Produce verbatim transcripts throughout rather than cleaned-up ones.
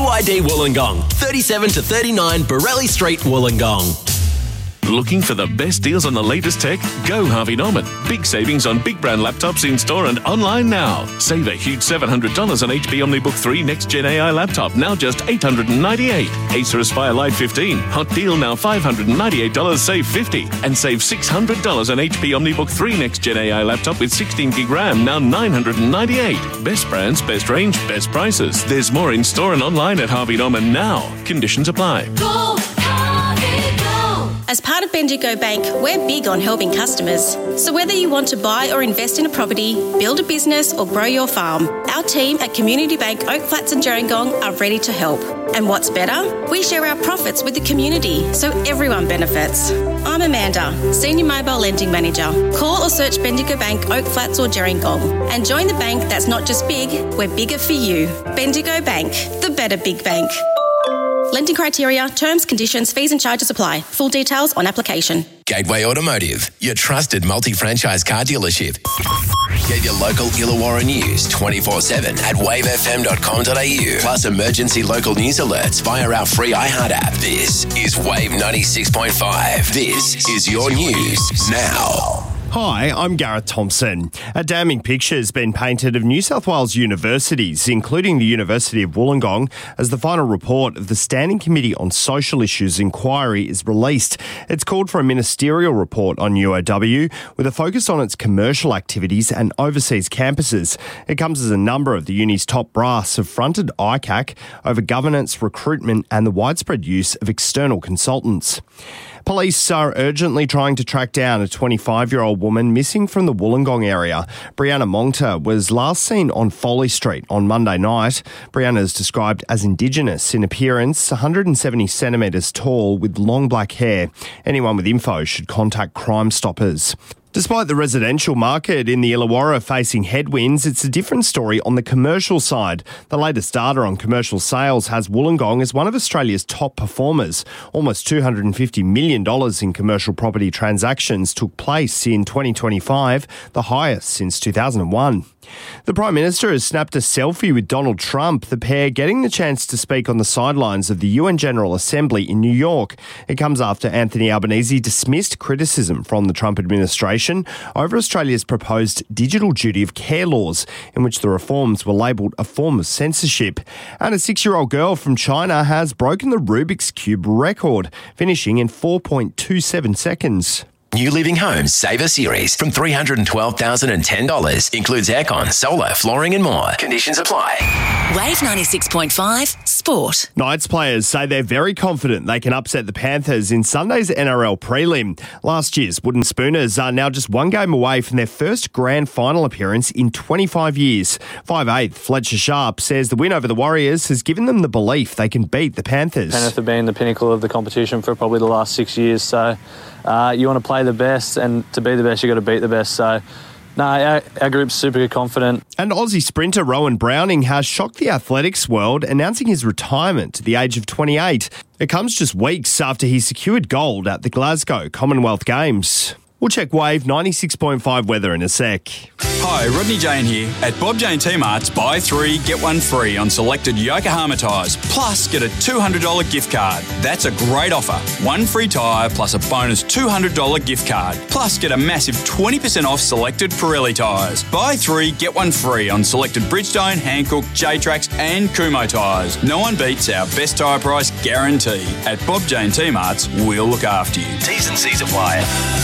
Y D Wollongong, thirty-seven to thirty-nine Borelli Street, Wollongong. Looking for the best deals on the latest tech? Go Harvey Norman. Big savings on big brand laptops in store and online now. Save a huge seven hundred dollars on H P OmniBook three Next Gen A I laptop, now just eight hundred ninety-eight dollars. Acer Aspire Lite fifteen, hot deal now five hundred ninety-eight dollars, save fifty dollars. And save six hundred dollars on H P OmniBook three Next Gen A I laptop with sixteen gig RAM, now nine hundred ninety-eight dollars. Best brands, best range, best prices. There's more in store and online at Harvey Norman now. Conditions apply. Go Harvey, go! As part of Bendigo Bank, we're big on helping customers. So whether you want to buy or invest in a property, build a business or grow your farm, our team at Community Bank Oak Flats and Gerringong are ready to help. And what's better? We share our profits with the community, so everyone benefits. I'm Amanda, Senior Mobile Lending Manager. Call or search Bendigo Bank Oak Flats or Gerringong and join the bank that's not just big, we're bigger for you. Bendigo Bank, the better big bank. Lending criteria, terms, conditions, fees and charges apply. Full details on application. Gateway Automotive, your trusted multi-franchise car dealership. Get your local Illawarra news twenty-four seven at wave f m dot com dot a u. Plus emergency local news alerts via our free iHeart app. This is Wave ninety-six point five. This is your news now. Hi, I'm Gareth Thompson. A damning picture has been painted of New South Wales universities, including the University of Wollongong, as the final report of the Standing Committee on Social Issues inquiry is released. It's called for a ministerial report on U O W with a focus on its commercial activities and overseas campuses. It comes as a number of the uni's top brass have fronted I C A C over governance, recruitment and the widespread use of external consultants. Police are urgently trying to track down a twenty-five-year-old woman missing from the Wollongong area. Brianna Mongta was last seen on Foley Street on Monday night. Brianna is described as Indigenous in appearance, one hundred seventy centimetres tall with long black hair. Anyone with info should contact Crime Stoppers. Despite the residential market in the Illawarra facing headwinds, it's a different story on the commercial side. The latest data on commercial sales has Wollongong as one of Australia's top performers. Almost two hundred fifty million dollars in commercial property transactions took place in twenty twenty-five, the highest since two thousand one. The Prime Minister has snapped a selfie with Donald Trump, the pair getting the chance to speak on the sidelines of the U N General Assembly in New York. It comes after Anthony Albanese dismissed criticism from the Trump administration over Australia's proposed digital duty of care laws, in which the reforms were labelled a form of censorship. And a six-year-old girl from China has broken the Rubik's Cube record, finishing in four point two seven seconds. New Living Homes Saver Series from three hundred twelve thousand ten dollars. Includes aircon, solar, flooring and more. Conditions apply. Wave ninety-six point five Sport. Knights players say they're very confident they can upset the Panthers in Sunday's N R L prelim. Last year's Wooden Spooners are now just one game away from their first grand final appearance in twenty-five years. five eighth Fletcher Sharp says the win over the Warriors has given them the belief they can beat the Panthers. Penrith have been the pinnacle of the competition for probably the last six years, so uh, you want to play the best, and to be the best, you've got to beat the best. So, no, our, our group's super confident. And Aussie sprinter Rowan Browning has shocked the athletics world, announcing his retirement at the age of twenty-eight. It comes just weeks after he secured gold at the Glasgow Commonwealth Games. We'll check Wave ninety-six point five weather in a sec. Hi, Rodney Jane here. At Bob Jane T-Mart's, buy three, get one free on selected Yokohama tyres. Plus, get a two hundred dollars gift card. That's a great offer. One free tyre plus a bonus two hundred dollars gift card. Plus, get a massive twenty percent off selected Pirelli tyres. Buy three, get one free on selected Bridgestone, Hankook, J-Trax and Kumho tyres. No one beats our best tyre price guarantee. At Bob Jane T-Mart's, we'll look after you. T's and C's apply.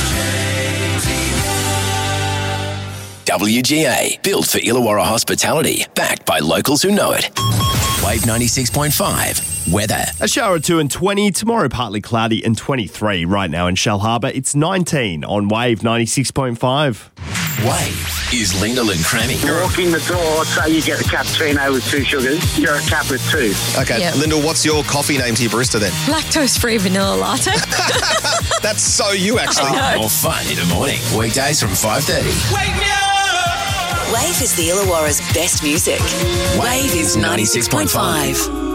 W G A, built for Illawarra hospitality, backed by locals who know it. Wave ninety-six point five, weather. A shower or two and twenty, tomorrow partly cloudy and twenty-three. Right now in Shell Harbour, it's nineteen on Wave ninety-six point five. Wave is Lyndall and Crammy. Walk in the door, say you get a cappuccino with two sugars, you're a cap with two. Okay, yep. Lyndall, what's your coffee name to your barista then? Lactose-free vanilla latte. That's so you, actually. Oh, more fun in the morning. Weekdays from five thirty. Wake me up! Wave is the Illawarra's best music. Wave is ninety-six point five.